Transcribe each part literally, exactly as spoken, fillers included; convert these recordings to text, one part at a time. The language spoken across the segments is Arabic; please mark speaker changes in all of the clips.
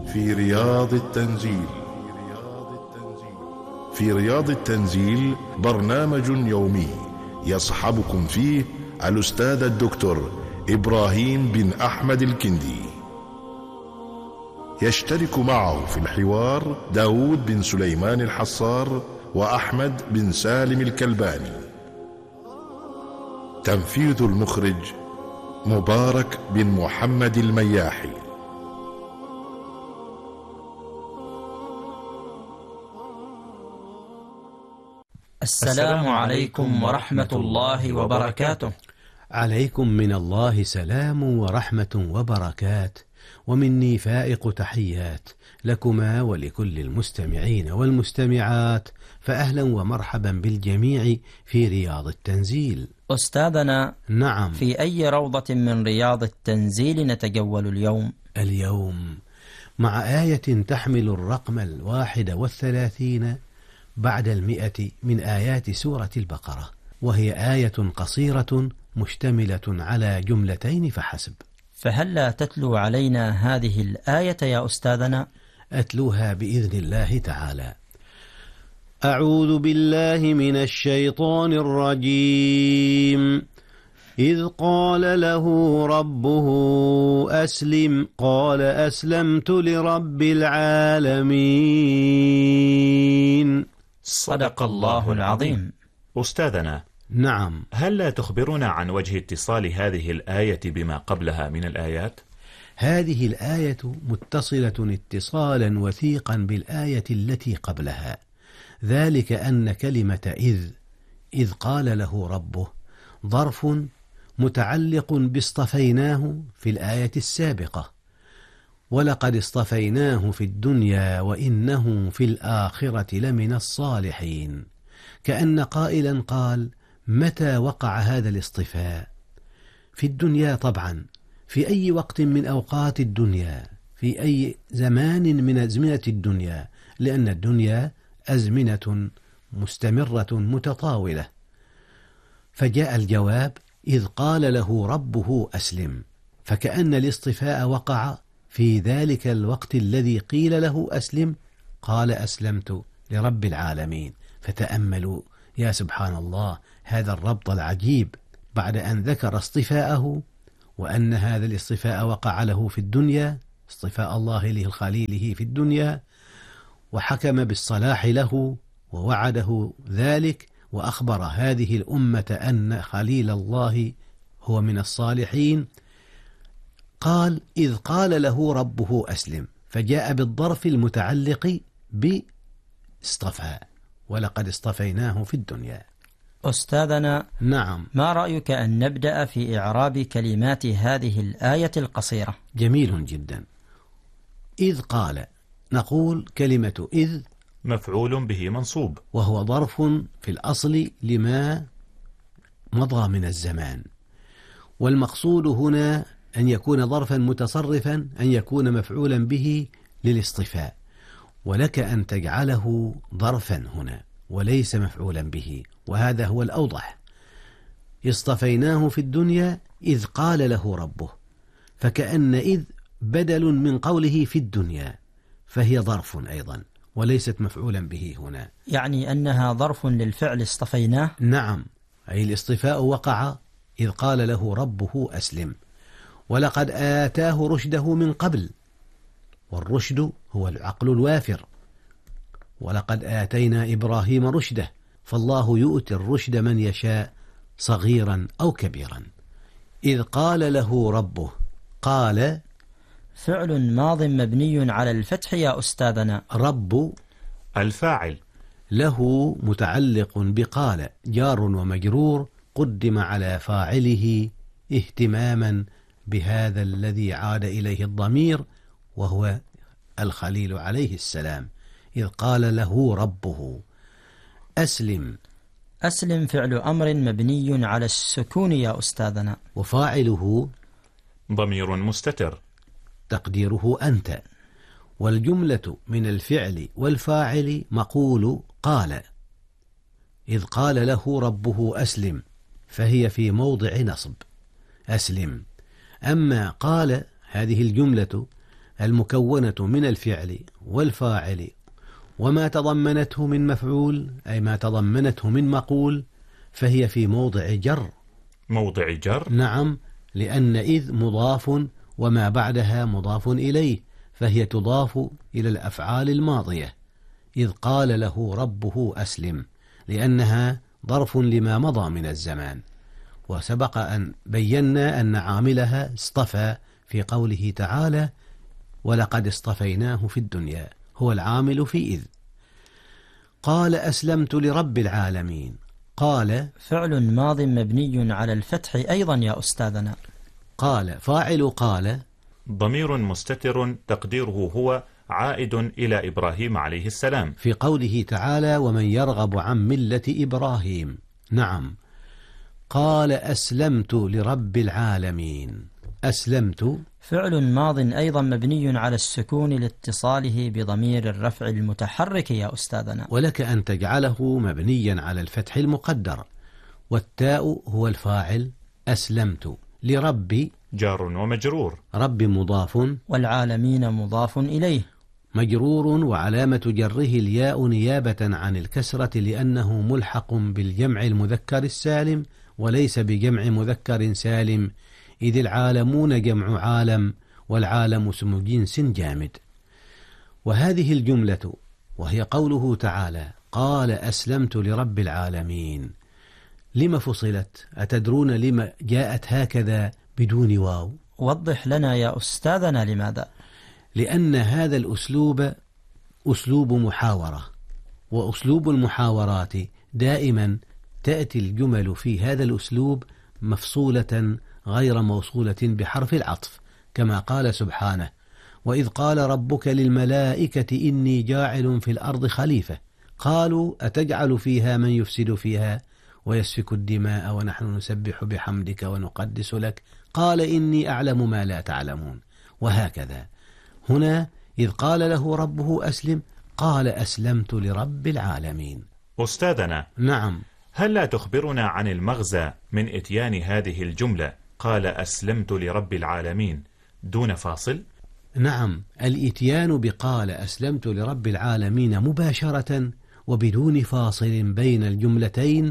Speaker 1: في رياض التنزيل. في رياض التنزيل برنامج يومي يصحبكم فيه الأستاذ الدكتور إبراهيم بن أحمد الكندي. يشترك معه في الحوار داود بن سليمان الحصار وأحمد بن سالم الكلباني. تنفيذ المخرج مبارك بن محمد المياحي.
Speaker 2: السلام عليكم ورحمة الله وبركاته.
Speaker 3: عليكم من الله سلام ورحمة وبركات، ومني فائق تحيات لكما ولكل المستمعين والمستمعات، فأهلا ومرحبا بالجميع في رياض التنزيل.
Speaker 2: أستاذنا،
Speaker 3: نعم،
Speaker 2: في أي روضة من رياض التنزيل نتجول اليوم؟
Speaker 3: اليوم مع آية تحمل الرقم الواحد والثلاثين بعد المئة من آيات سورة البقرة، وهي آية قصيرة مشتملة على جملتين فحسب.
Speaker 2: فهلا تتلو علينا هذه الآية يا أستاذنا؟
Speaker 3: أتلوها بإذن الله تعالى. أعوذ بالله من الشيطان الرجيم. إذ قال له ربه أسلم قال أسلمت لرب العالمين.
Speaker 2: صدق الله العظيم.
Speaker 4: أستاذنا،
Speaker 3: نعم،
Speaker 4: هل لا تخبرنا عن وجه اتصال هذه الآية بما قبلها من الآيات؟
Speaker 3: هذه الآية متصلة اتصالا وثيقا بالآية التي قبلها، ذلك أن كلمة إذ إذ قال له ربه ظرف متعلق باصطفيناه في الآية السابقة، ولقد اصطفيناه في الدنيا وإنه في الآخرة لمن الصالحين، كأن قائلا قال: متى وقع هذا الاصطفاء؟ في الدنيا طبعا، في أي وقت من أوقات الدنيا، في أي زمان من أزمنة الدنيا، لأن الدنيا أزمنة مستمرة متطاولة. فجاء الجواب: إذ قال له ربه أسلم، فكأن الاصطفاء وقع في ذلك الوقت الذي قيل له أسلم، قال أسلمت لرب العالمين. فتأملوا يا سبحان الله هذا الربط العجيب، بعد أن ذكر اصطفاءه وأن هذا الاصطفاء وقع له في الدنيا، اصطفاء الله لخليله في الدنيا، وحكم بالصلاح له ووعده ذلك، وأخبر هذه الأمة أن خليل الله هو من الصالحين. قال: إذ قال له ربه أسلم، فجاء بالظرف المتعلق باصطفاء، ولقد اصطفيناه في الدنيا.
Speaker 2: أستاذنا،
Speaker 3: نعم،
Speaker 2: ما رأيك أن نبدأ في إعراب كلمات هذه الآية القصيرة؟
Speaker 3: جميل جدا. إذ قال، نقول كلمة إذ
Speaker 4: مفعول به منصوب،
Speaker 3: وهو ظرف في الأصل لما مضى من الزمان، والمقصود هنا أن يكون ظرفا متصرفا، أن يكون مفعولا به للاصطفاء، ولك أن تجعله ظرفا هنا وليس مفعولا به، وهذا هو الأوضح. اصطفيناه في الدنيا إذ قال له ربه، فكأن إذ بدل من قوله في الدنيا، فهي ظرف أيضا وليست مفعولا به هنا.
Speaker 2: يعني أنها ظرف للفعل اصطفيناه؟
Speaker 3: نعم، أي الاصطفاء وقع إذ قال له ربه أسلم، ولقد آتاه رشده من قبل، والرشد هو العقل الوافر، ولقد آتينا إبراهيم رشده، فالله يؤتي الرشد من يشاء صغيرا أو كبيرا. إذ قال له ربه، قال
Speaker 2: فعل ماض مبني على الفتح يا أستاذنا.
Speaker 3: رب
Speaker 4: الفاعل،
Speaker 3: له متعلق بقال جار ومجرور، قدم على فاعله اهتماما بهذا الذي عاد إليه الضمير، وهو الخليل عليه السلام. إذ قال له ربه أسلم.
Speaker 2: أسلم فعل أمر مبني على السكون يا أستاذنا،
Speaker 3: وفاعله
Speaker 4: ضمير مستتر
Speaker 3: تقديره أنت، والجملة من الفعل والفاعل مقول قال. إذ قال له ربه أسلم، فهي في موضع نصب أسلم. أما قال هذه الجملة المكونة من الفعل والفاعل وما تضمنته من مفعول، أي ما تضمنته من مقول، فهي في موضع جر.
Speaker 4: موضع جر؟
Speaker 3: نعم، لأن إذ مضاف وما بعدها مضاف إليه، فهي تضاف إلى الأفعال الماضية. إذ قال له ربه أسلم، لأنها ظرف لما مضى من الزمان. وسبق أن بينا أن عاملها اصطفى في قوله تعالى ولقد اصطفيناه في الدنيا، هو العامل في إذ. قال أسلمت لرب العالمين. قال
Speaker 2: فعل ماض مبني على الفتح أيضا يا أستاذنا.
Speaker 3: قال فاعل قال
Speaker 4: ضمير مستتر تقديره هو عائد إلى إبراهيم عليه السلام،
Speaker 3: في قوله تعالى ومن يرغب عن ملة إبراهيم. نعم. قال أسلمت لرب العالمين. أسلمت
Speaker 2: فعل ماض أيضا مبني على السكون لاتصاله بضمير الرفع المتحرك يا أستاذنا،
Speaker 3: ولك أن تجعله مبنيا على الفتح المقدر، والتاء هو الفاعل. أسلمت لرب
Speaker 4: جار ومجرور،
Speaker 3: رب مضاف
Speaker 2: والعالمين مضاف إليه،
Speaker 3: مجرور وعلامة جره الياء نيابة عن الكسرة لأنه ملحق بالجمع المذكر السالم وليس بجمع مذكر سالم، إذ العالمون جمع عالم والعالم اسم جنس جامد. وهذه الجملة وهي قوله تعالى قال أسلمت لرب العالمين، لما فصلت؟ أتدرون لما جاءت هكذا بدون واو؟
Speaker 2: وضح لنا يا أستاذنا لماذا؟
Speaker 3: لأن هذا الأسلوب أسلوب محاورة، وأسلوب المحاورات دائما تأتي الجمل في هذا الأسلوب مفصولة غير موصولة بحرف العطف، كما قال سبحانه وإذ قال ربك للملائكة إني جاعل في الأرض خليفة قالوا أتجعل فيها من يفسد فيها ويسفك الدماء ونحن نسبح بحمدك ونقدس لك قال إني أعلم ما لا تعلمون. وهكذا هنا إذ قال له ربه أسلم قال أسلمت لرب العالمين.
Speaker 4: أستاذنا،
Speaker 3: نعم،
Speaker 4: هل لا تخبرنا عن المغزى من إتيان هذه الجملة قال أسلمت لرب العالمين دون فاصل؟
Speaker 3: نعم، الإتيان بقال أسلمت لرب العالمين مباشرة وبدون فاصل بين الجملتين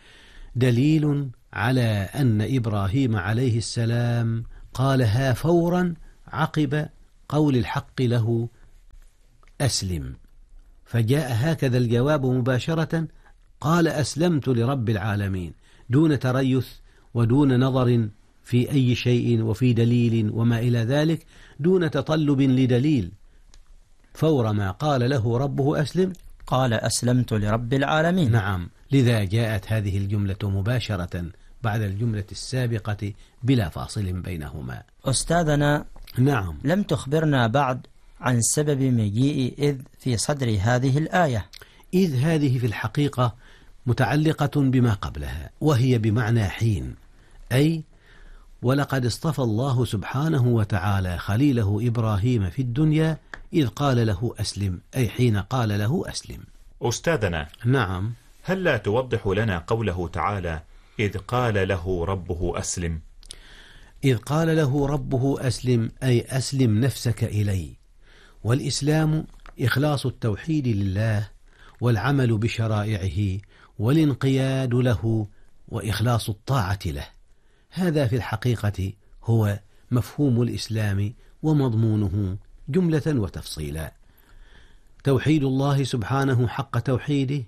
Speaker 3: دليل على أن إبراهيم عليه السلام قالها فورا عقب قول الحق له أسلم، فجاء هكذا الجواب مباشرة قال أسلمت لرب العالمين دون تريث ودون نظر في أي شيء وفي دليل وما إلى ذلك، دون تطلب لدليل. فور ما قال له ربه أسلم
Speaker 2: قال أسلمت لرب العالمين.
Speaker 3: نعم، لذا جاءت هذه الجملة مباشرة بعد الجملة السابقة بلا فاصل بينهما.
Speaker 2: أستاذنا،
Speaker 3: نعم،
Speaker 2: لم تخبرنا بعد عن سبب مجيء إذ في صدر هذه الآية.
Speaker 3: إذ هذه في الحقيقة متعلقة بما قبلها، وهي بمعنى حين، أي ولقد اصطفى الله سبحانه وتعالى خليله إبراهيم في الدنيا إذ قال له أسلم، أي حين قال له أسلم.
Speaker 4: أستاذنا،
Speaker 3: نعم،
Speaker 4: هل لا توضح لنا قوله تعالى إذ قال له ربه أسلم؟
Speaker 3: إذ قال له ربه أسلم أي أسلم نفسك إلي، والإسلام إخلاص التوحيد لله والعمل بشرائعه والانقياد له وإخلاص الطاعة له. هذا في الحقيقة هو مفهوم الإسلام ومضمونه جملة وتفصيلا. توحيد الله سبحانه حق توحيده،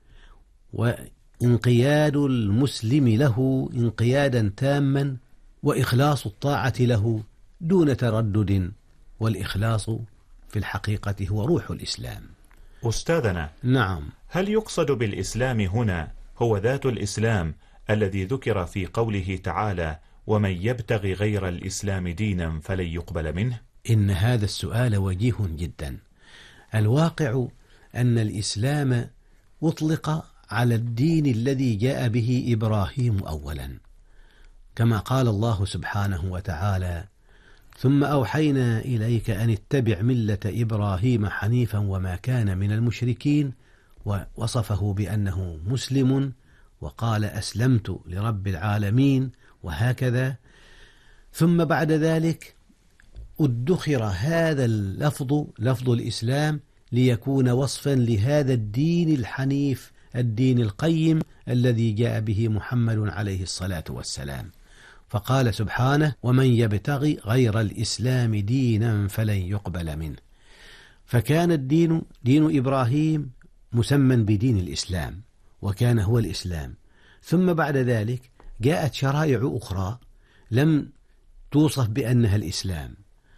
Speaker 3: وانقياد المسلم له انقيادا تاما، وإخلاص الطاعة له دون تردد، والإخلاص في الحقيقة هو روح الإسلام.
Speaker 4: أستاذنا،
Speaker 3: نعم،
Speaker 4: هل يقصد بالإسلام هنا هو ذات الإسلام الذي ذكر في قوله تعالى ومن يبتغي غير الإسلام دينا فلن يقبل منه؟
Speaker 3: إن هذا السؤال وجيه جدا. الواقع أن الإسلام أطلق على الدين الذي جاء به إبراهيم أولا، كما قال الله سبحانه وتعالى ثم أوحينا إليك أن اتبع ملة إبراهيم حنيفا وما كان من المشركين، ووصفه بأنه مسلم وقال أسلمت لرب العالمين، وهكذا. ثم بعد ذلك ادخر هذا اللفظ لفظ الإسلام ليكون وصفا لهذا الدين الحنيف، الدين القيم الذي جاء به محمد عليه الصلاة والسلام. فقال سبحانه: ومن يبتغي غير الإسلام دينا فلن يقبل منه. فكان الدين دين إبراهيم مسمى بدين الإسلام، وكان هو الإسلام. ثم بعد ذلك جاءت شرائع أخرى لم توصف بأنها الإسلام،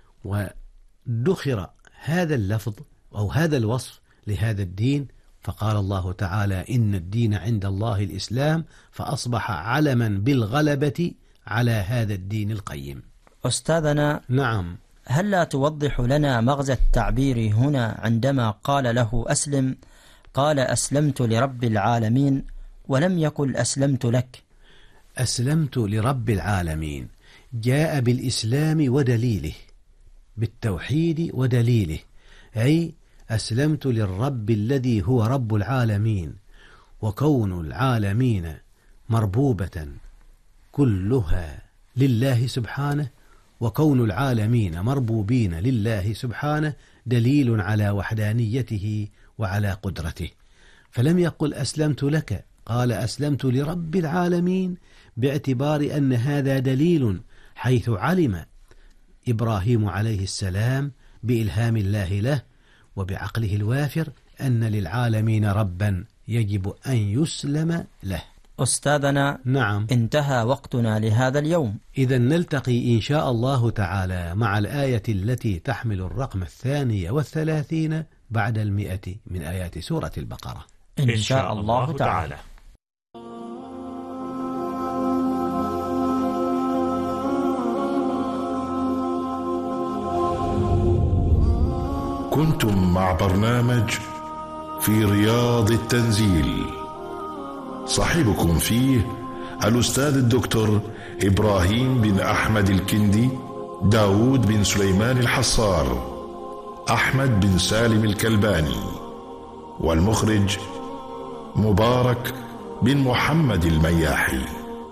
Speaker 3: ودخر هذا اللفظ أو هذا الوصف لهذا الدين، فقال الله تعالى: إن الدين عند الله الإسلام، فأصبح علما بالغلبة على هذا الدين القيم.
Speaker 2: أستاذنا،
Speaker 3: نعم،
Speaker 2: هل لا توضح لنا مغزى التعبير هنا عندما قال له أسلم؟ قال: أسلمت لرب العالمين، ولم يقل أسلمت لك.
Speaker 3: أسلمت لرب العالمين جاء بالإسلام ودليله، بالتوحيد ودليله، أي أسلمت للرب الذي هو رب العالمين، وكون العالمين مربوبة كلها لله سبحانه، وكون العالمين مربوبين لله سبحانه دليل على وحدانيته وعلى قدرته. فلم يقل أسلمت لك، قال أسلمت لرب العالمين، باعتبار أن هذا دليل، حيث علم إبراهيم عليه السلام بإلهام الله له وبعقله الوافر أن للعالمين ربا يجب أن يسلم له.
Speaker 2: أستاذنا،
Speaker 3: نعم،
Speaker 2: انتهى وقتنا لهذا اليوم.
Speaker 3: إذا نلتقي إن شاء الله تعالى مع الآية التي تحمل الرقم الثانية والثلاثين بعد المئة من آيات سورة البقرة
Speaker 2: إن شاء الله تعالى.
Speaker 1: كنتم مع برنامج في رياض التنزيل، صاحبكم فيه الأستاذ الدكتور إبراهيم بن أحمد الكندي، داود بن سليمان الحصار، أحمد بن سالم الكلباني، والمخرج مبارك بن محمد المياحي.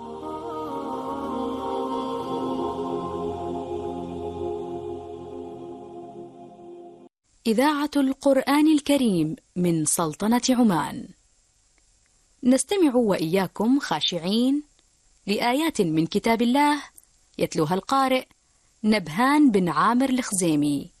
Speaker 5: إذاعة القرآن الكريم من سلطنة عمان. نستمع وإياكم خاشعين لآيات من كتاب الله يتلوها القارئ نبهان بن عامر الخزيمي.